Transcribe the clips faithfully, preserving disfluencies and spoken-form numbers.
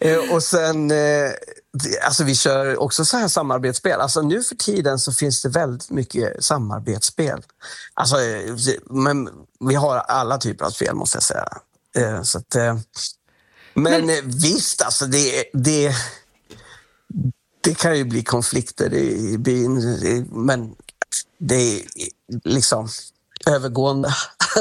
Eh, och sen, eh, alltså vi kör också så här samarbetsspel. Alltså nu för tiden så finns det väldigt mycket samarbetsspel. Alltså, men vi har alla typer av spel måste jag säga. Eh, så att, eh, men, men visst, alltså det, det, det kan ju bli konflikter i byn, men det är liksom övergående.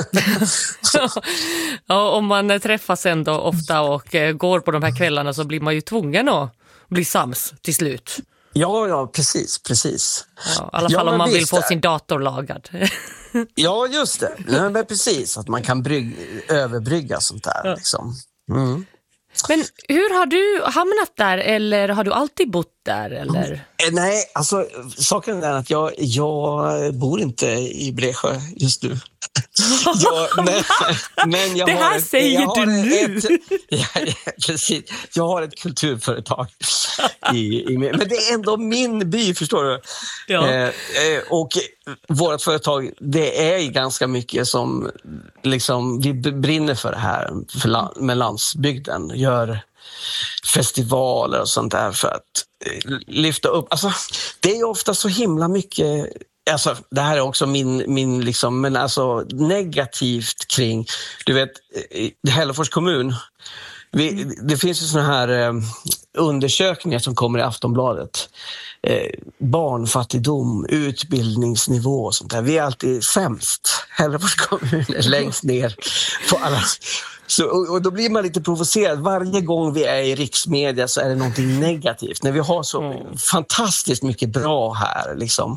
Ja, om man träffas ändå ofta och går på de här kvällarna så blir man ju tvungen att bli sams till slut. Ja, ja, precis, precis. Ja, i alla fall ja, om man vill få sin dator lagad. Ja, just det. Ja, men precis, att man kan brygg, överbrygga sånt där. Ja. Liksom. Mm. Men hur har du hamnat där, eller har du alltid bott där? Eller? Mm. Nej, alltså saken är att jag, jag bor inte i Bresjö just nu. jag, men, men jag det här har ett, säger jag du nu! Ett, ja, precis. Jag har ett kulturföretag. I, i, men det är ändå min by, förstår du? Ja. Eh, och vårt företag, det är ganska mycket som liksom, vi brinner för det här för, med landsbygden. Gör festivaler och sånt där för att lyfta upp. Alltså, det är ofta så himla mycket, alltså, det här är också min, min liksom, men alltså negativt kring, du vet, Hällefors kommun. Vi, det finns ju såna här eh, undersökningar som kommer i Aftonbladet. Eh, barnfattigdom, utbildningsnivå och sånt där. Vi är alltid sämst. Hällefors kommun är längst ner på alla. Så, och, och då blir man lite provocerad. Varje gång vi är i riksmedia så är det någonting negativt. När vi har så mm. fantastiskt mycket bra här liksom.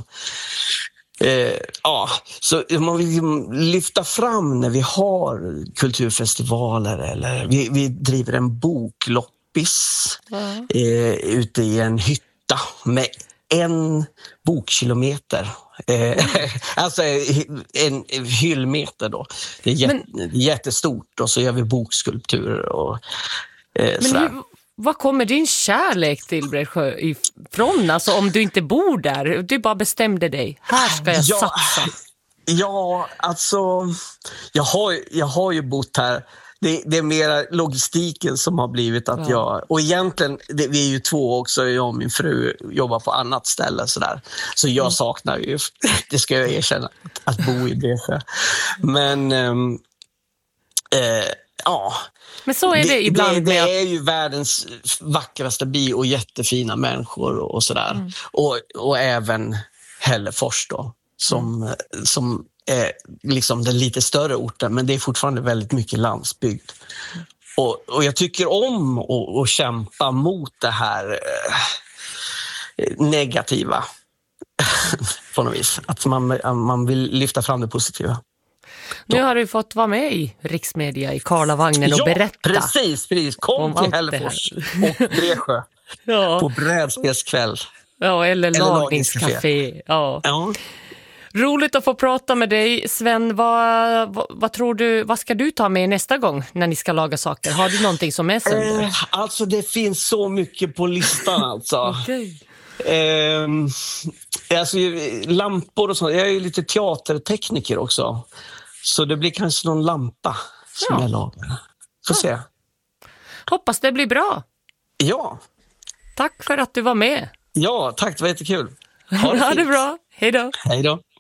Eh, ja, så man vill lyfta fram när vi har kulturfestivaler eller vi, vi driver en bokloppis mm. eh, ute i en hytta med en bokkilometer. Eh, alltså en, en hyllmeter då. Det är jätt, men, jättestort och så gör vi bokskulpturer och eh, men hur, vad kommer din kärlek till Bresjö ifrån? Alltså om du inte bor där, du bara bestämde dig. Här ska jag ja, satsa. Ja, alltså jag har, jag har ju bott här. Det, det är mer logistiken som har blivit att ja. jag... Och egentligen, det, vi är ju två också, jag och min fru jobbar på annat ställe. Sådär. Så jag mm. saknar ju, det ska jag erkänna, att bo i Bresjö. Men... Ähm, äh, ja... Men så är det, det ibland. Det, det med... är ju världens vackraste by och jättefina människor och sådär. Mm. Och, och även Hällefors då, som, mm. som är liksom den lite större orten, men det är fortfarande väldigt mycket landsbygd. Mm. Och, och jag tycker om att, att kämpa mot det här eh, negativa på något vis. Att man, man vill lyfta fram det positiva. Nu har du fått vara med i riksmedia i Karlavagnen och ja, berätta. precis, precis. Kom till Hällefors och Bresjö ja. på brädspelskväll. Ja, eller, eller lagningscafé. Ja. Ja. Roligt att få prata med dig, Sven. Vad, vad, vad tror du, vad ska du ta med nästa gång när ni ska laga saker? Har du någonting som är sönder? Eh, alltså det finns så mycket på listan alltså. Okej. Eh, alltså lampor och sånt. Jag är ju lite teatertekniker också. Så det blir kanske någon lampa som ja. jag lagar. Får ja. se. Hoppas det blir bra. Ja. Tack för att du var med. Ja, tack. Det var jättekul. Ha det, ha det bra. Hej då. Hej då.